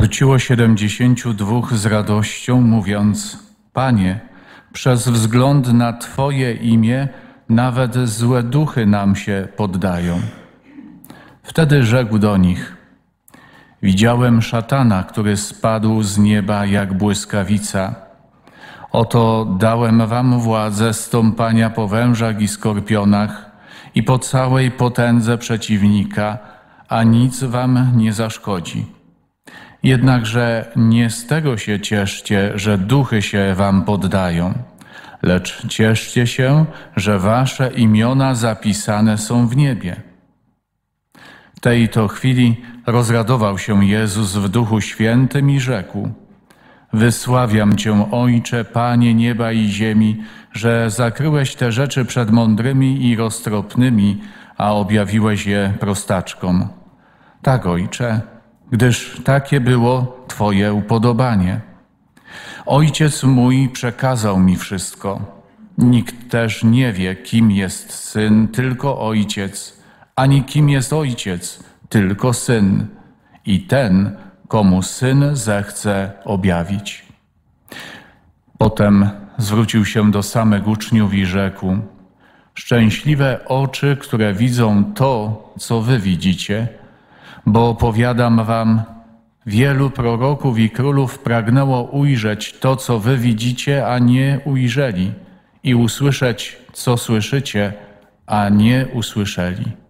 Wróciło 72 z radością, mówiąc: Panie, przez wzgląd na Twoje imię nawet złe duchy nam się poddają. Wtedy rzekł do nich: Widziałem szatana, który spadł z nieba jak błyskawica. Oto dałem wam władzę stąpania po wężach i skorpionach i po całej potędze przeciwnika, a nic wam nie zaszkodzi. Jednakże nie z tego się cieszcie, że duchy się wam poddają, lecz cieszcie się, że wasze imiona zapisane są w niebie. W tej to chwili rozradował się Jezus w Duchu Świętym i rzekł: Wysławiam Cię, Ojcze, Panie nieba i ziemi, że zakryłeś te rzeczy przed mądrymi i roztropnymi, a objawiłeś je prostaczkom. Tak, Ojcze, gdyż takie było Twoje upodobanie. Ojciec mój przekazał mi wszystko. Nikt też nie wie, kim jest Syn, tylko Ojciec, ani kim jest Ojciec, tylko Syn i ten, komu Syn zechce objawić. Potem zwrócił się do samych uczniów i rzekł: Szczęśliwe oczy, które widzą to, co wy widzicie, bo powiadam wam, wielu proroków i królów pragnęło ujrzeć to, co wy widzicie, a nie ujrzeli, i usłyszeć, co słyszycie, a nie usłyszeli.